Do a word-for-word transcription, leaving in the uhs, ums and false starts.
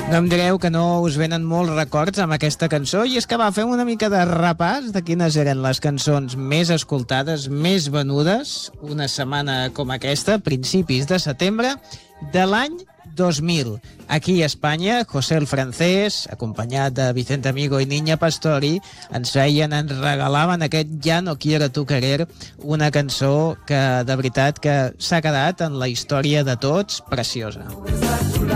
No em direu que no us venen molts records amb aquesta cançó, i és que va fer una mica de repàs de quines eren les cançons més escoltades, més venudes, una setmana com aquesta, principis de setembre, de l'any dos mil. Aquí a Espanya, José el Francés, acompanyat de Vicente Amigo i Niña Pastori, ens feien, ens regalaven aquest Ja no quiero tu querer, una cançó que de veritat que s'ha quedat en la història de tots preciosa.